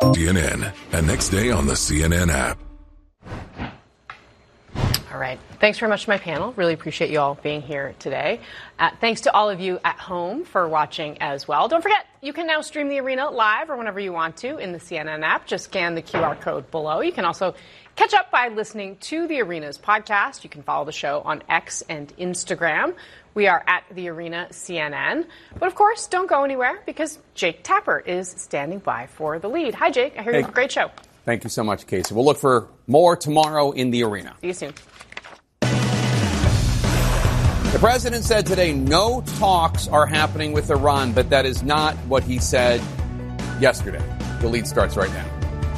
CNN, and next day on the CNN app. All right. Thanks very much to my panel. Really appreciate you all being here today. Thanks to all of you at home for watching as well. Don't forget, you can now stream the Arena live or whenever you want to in the CNN app. Just scan the QR code below. You can also catch up by listening to the Arena's podcast. You can follow the show on X and Instagram. We are at the Arena CNN. But of course, don't go anywhere because Jake Tapper is standing by for the lead. Hi, Jake. I hear you have a great show. Thank you so much, Casey. We'll look for more tomorrow in the Arena. See you soon. The president said today no talks are happening with Iran, but that is not what he said yesterday. The lead starts right now.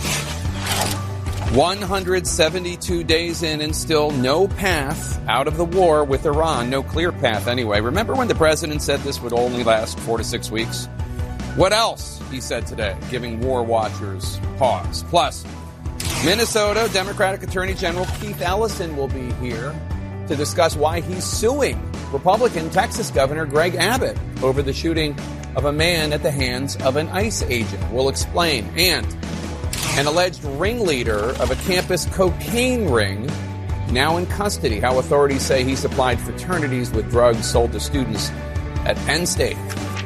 172 days in and still no path out of the war with Iran. No clear path anyway. Remember when the president said this would only last 4 to 6 weeks? What else, he said today, giving war watchers pause. Plus, Minnesota Democratic Attorney General Keith Ellison will be here to discuss why he's suing Republican Texas Governor Greg Abbott over the shooting of a man at the hands of an ICE agent. We'll explain. And an alleged ringleader of a campus cocaine ring now in custody. How authorities say he supplied fraternities with drugs sold to students at Penn State.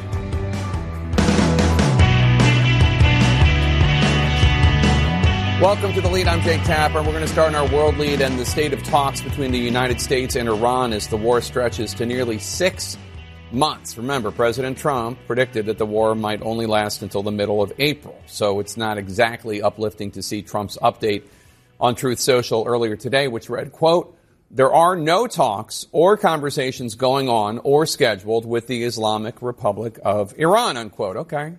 Welcome to The Lead. I'm Jake Tapper. We're going to start in our world lead and the state of talks between the United States and Iran as the war stretches to nearly 6 months. Remember, President Trump predicted that the war might only last until the middle of April. So it's not exactly uplifting to see Trump's update on Truth Social earlier today, which read, quote, "There are no talks or conversations going on or scheduled with the Islamic Republic of Iran," unquote. Okay.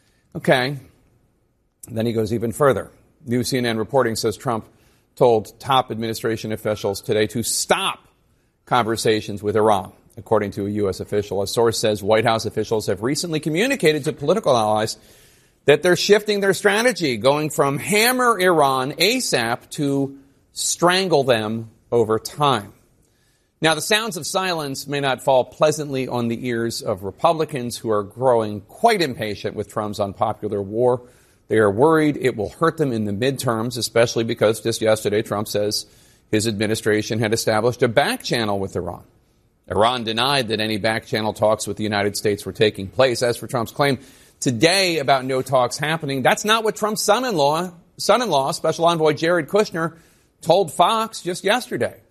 Then he goes even further. New CNN reporting says Trump told top administration officials today to stop conversations with Iran, according to a U.S. official. A source says White House officials have recently communicated to political allies that they're shifting their strategy, going from hammer Iran ASAP to strangle them over time. Now, the sounds of silence may not fall pleasantly on the ears of Republicans who are growing quite impatient with Trump's unpopular war. They are worried it will hurt them in the midterms, especially because just yesterday Trump says his administration had established a back channel with Iran. Iran denied that any back channel talks with the United States were taking place. As for Trump's claim today about no talks happening, that's not what Trump's son-in-law, Special Envoy Jared Kushner, told Fox just yesterday.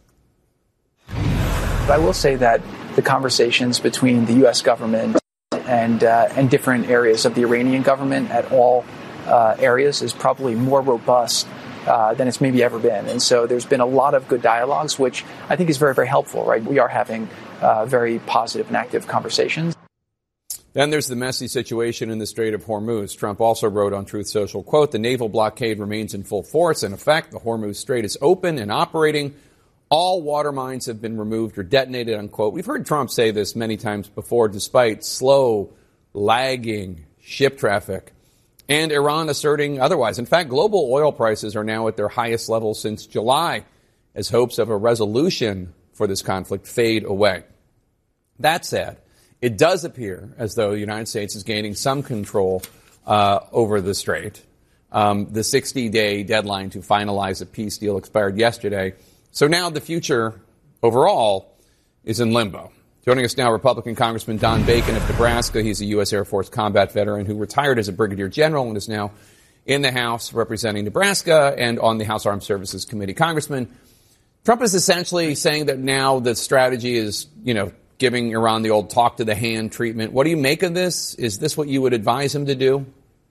I will say that the conversations between the U.S. government and different areas of the Iranian government at all areas is probably more robust than it's maybe ever been. And so there's been a lot of good dialogues, which I think is very, very helpful, right? We are having very positive and active conversations. Then there's the messy situation in the Strait of Hormuz. Trump also wrote on Truth Social, quote, "The naval blockade remains in full force. In effect, the Hormuz Strait is open and operating. All water mines have been removed or detonated," unquote. We've heard Trump say this many times before, despite slow, lagging ship traffic, and Iran asserting otherwise. In fact, global oil prices are now at their highest level since July, as hopes of a resolution for this conflict fade away. That said, it does appear as though the United States is gaining some control over the strait. The 60-day deadline to finalize a peace deal expired yesterday. So now the future overall is in limbo. Joining us now, Republican Congressman Don Bacon of Nebraska. He's a U.S. Air Force combat veteran who retired as a brigadier general and is now in the House representing Nebraska and on the House Armed Services Committee. Congressman, Trump is essentially saying that now the strategy is, giving Iran the old talk to the hand treatment. What do you make of this? Is this what you would advise him to do?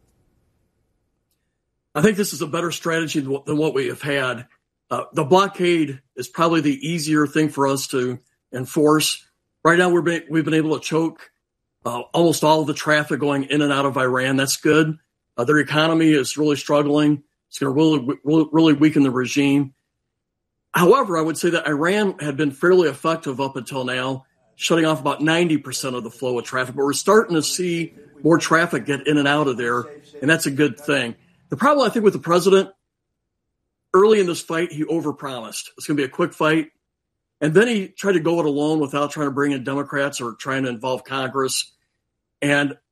I think this is a better strategy than what we have had. The blockade is probably the easier thing for us to enforce. Right now, we've been able to choke almost all of the traffic going in and out of Iran. That's good. Their economy is really struggling. It's going to really weaken the regime. However, I would say that Iran had been fairly effective up until now, shutting off about 90% of the flow of traffic. But we're starting to see more traffic get in and out of there, and that's a good thing. The problem, I think, with the president, early in this fight, he overpromised. It's going to be a quick fight. And then he tried to go it alone without trying to bring in Democrats or trying to involve Congress. And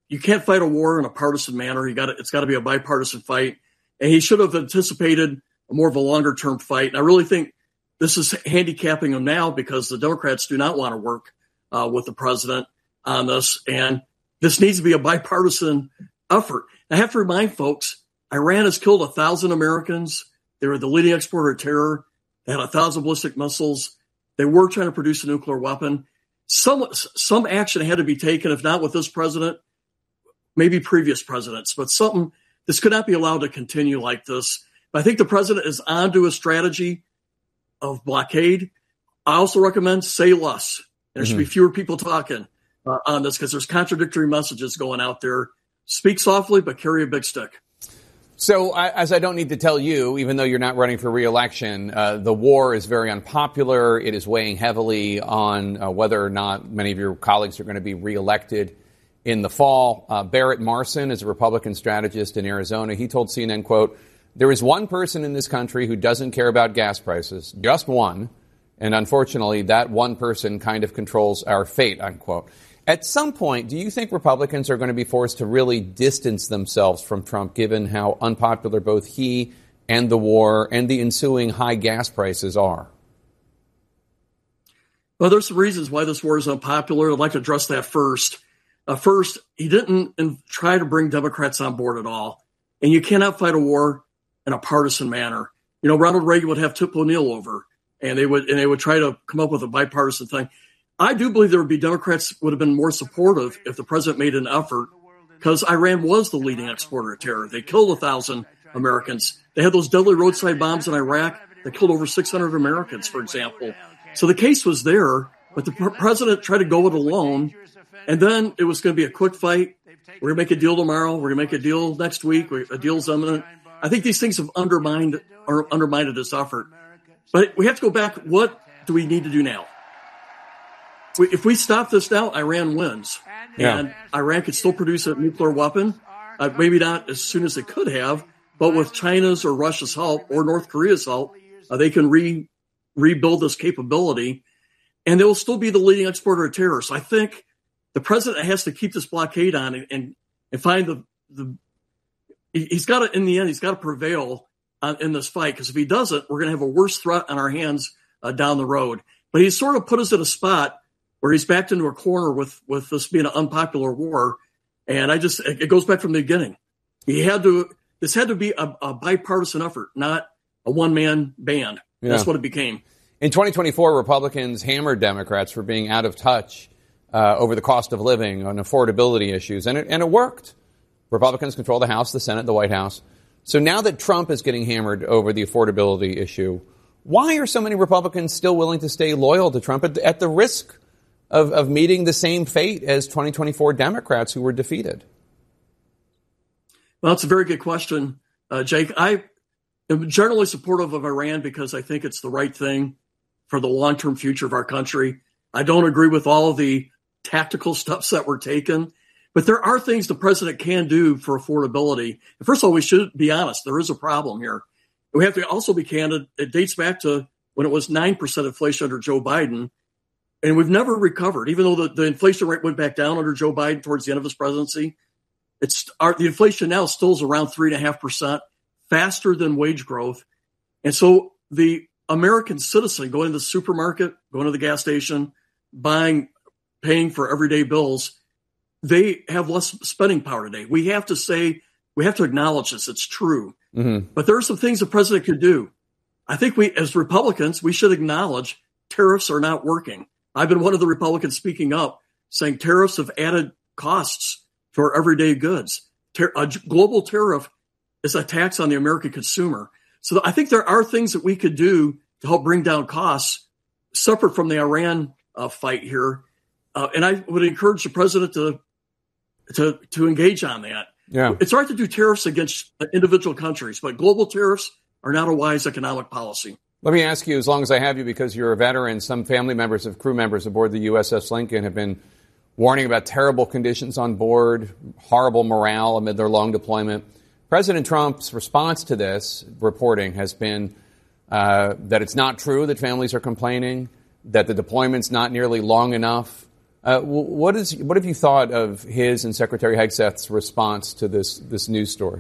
you can't fight a war in a partisan manner. It's got to be a bipartisan fight. And he should have anticipated more of a longer term fight. And I really think this is handicapping him now because the Democrats do not want to work with the president on this. And this needs to be a bipartisan effort. I have to remind folks, Iran has killed 1,000 Americans. They were the leading exporter of terror. They had 1,000 ballistic missiles. They were trying to produce a nuclear weapon. Some action had to be taken, if not with this president, maybe previous presidents. But this could not be allowed to continue like this. But I think the president is onto a strategy of blockade. I also recommend say less. There should be fewer people talking on this because there's contradictory messages going out there. Speak softly, but carry a big stick. So, as I don't need to tell you, even though you're not running for re-election, the war is very unpopular. It is weighing heavily on whether or not many of your colleagues are going to be re-elected in the fall. Barrett Marson is a Republican strategist in Arizona. He told CNN, quote, "There is one person in this country who doesn't care about gas prices, just one. And unfortunately, that one person kind of controls our fate," unquote. At some point, do you think Republicans are going to be forced to really distance themselves from Trump, given how unpopular both he and the war and the ensuing high gas prices are? Well, there's some reasons why this war is unpopular. I'd like to address that first. First, he didn't try to bring Democrats on board at all. And you cannot fight a war in a partisan manner. You know, Ronald Reagan would have Tip O'Neill over, and they would try to come up with a bipartisan thing. I do believe there would be Democrats would have been more supportive if the president made an effort, because Iran was the leading exporter of terror. They killed 1,000 Americans. They had those deadly roadside bombs in Iraq that killed over 600 Americans, for example. So the case was there, but the president tried to go it alone, and then it was going to be a quick fight. We're going to make a deal tomorrow. We're going to make a deal next week. A deal's imminent. I think these things have undermined this effort. But we have to go back. What do we need to do now? If we stop this now, Iran wins. Yeah. And Iran could still produce a nuclear weapon. Maybe not as soon as they could have, but with China's or Russia's help or North Korea's help, they can rebuild this capability. And they will still be the leading exporter of terror. So I think the president has to keep this blockade on and find he's got to, in the end, he's got to prevail in this fight. Because if he doesn't, we're going to have a worse threat on our hands down the road. But he's sort of put us in a spot where he's backed into a corner with this being an unpopular war. And it goes back from the beginning. This had to be a bipartisan effort, not a one-man band. Yeah. That's what it became. In 2024, Republicans hammered Democrats for being out of touch over the cost of living on affordability issues. And it worked. Republicans control the House, the Senate, the White House. So now that Trump is getting hammered over the affordability issue, why are so many Republicans still willing to stay loyal to Trump at the risk of meeting the same fate as 2024 Democrats who were defeated? Well, that's a very good question, Jake. I am generally supportive of Iran because I think it's the right thing for the long-term future of our country. I don't agree with all of the tactical steps that were taken, but there are things the president can do for affordability. And first of all, we should be honest. There is a problem here. We have to also be candid. It dates back to when it was 9% inflation under Joe Biden. And we've never recovered, even though the inflation rate went back down under Joe Biden towards the end of his presidency. The inflation now still is around 3.5%, faster than wage growth. And so the American citizen going to the supermarket, going to the gas station, paying for everyday bills, they have less spending power today. We have to acknowledge this. It's true. Mm-hmm. But there are some things the president could do. I think as Republicans, we should acknowledge tariffs are not working. I've been one of the Republicans speaking up, saying tariffs have added costs to our everyday goods. A global tariff is a tax on the American consumer. So I think there are things that we could do to help bring down costs separate from the Iran fight here. And I would encourage the president to engage on that. Yeah. It's hard to do tariffs against individual countries, but global tariffs are not a wise economic policy. Let me ask you, as long as I have you, because you're a veteran, some family members of crew members aboard the USS Lincoln have been warning about terrible conditions on board, horrible morale amid their long deployment. President Trump's response to this reporting has been that it's not true that families are complaining, that the deployment's not nearly long enough. What have you thought of his and Secretary Hegseth's response to this news story?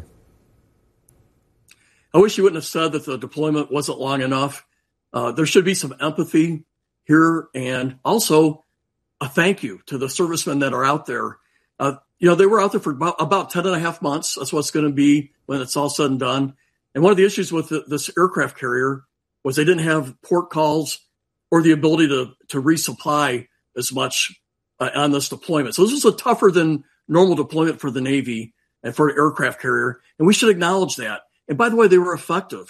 I wish you wouldn't have said that the deployment wasn't long enough. There should be some empathy here, and also a thank you to the servicemen that are out there. They were out there for about 10 and a half months. That's what it's going to be when it's all said and done. And one of the issues with this aircraft carrier was they didn't have port calls or the ability to resupply as much on this deployment. So this was a tougher than normal deployment for the Navy and for an aircraft carrier, and we should acknowledge that. And by the way, they were effective.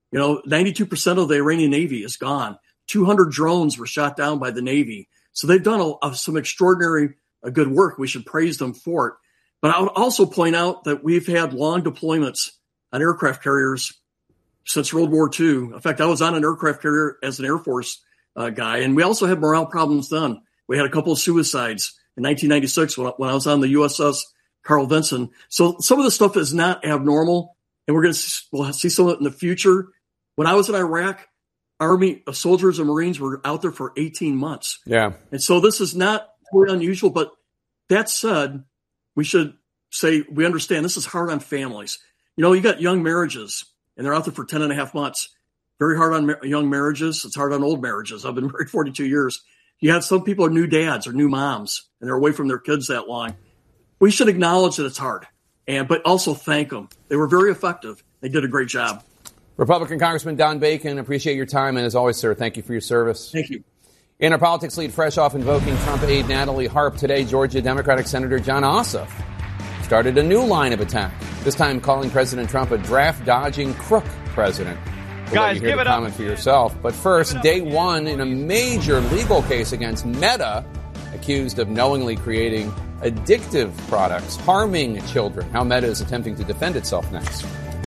92% of the Iranian Navy is gone. 200 drones were shot down by the Navy. So they've done some extraordinary good work. We should praise them for it. But I would also point out that we've had long deployments on aircraft carriers since World War II. In fact, I was on an aircraft carrier as an Air Force guy, and we also had morale problems then. We had a couple of suicides in 1996 when I was on the USS Carl Vinson. So some of the stuff is not abnormal, and we'll see some of it in the future. When I was in Iraq, Army soldiers and Marines were out there for 18 months. Yeah. And so this is not really unusual, but that said, we should say we understand this is hard on families. You got young marriages, and they're out there for 10 and a half months. Very hard on young marriages. It's hard on old marriages. I've been married 42 years. You have some people are new dads or new moms, and they're away from their kids that long. We should acknowledge that it's hard, but also thank them. They were very effective. They did a great job. Republican Congressman Don Bacon, appreciate your time. And as always, sir, thank you for your service. Thank you. In our politics lead, fresh off invoking Trump aide Natalie Harp, today Georgia Democratic Senator Jon Ossoff started a new line of attack, this time calling President Trump a draft-dodging crook president. Guys, give it up. Comment for yourself. But first, day one in a major legal case against Meta, accused of knowingly creating addictive products, harming children. How Meta is attempting to defend itself next.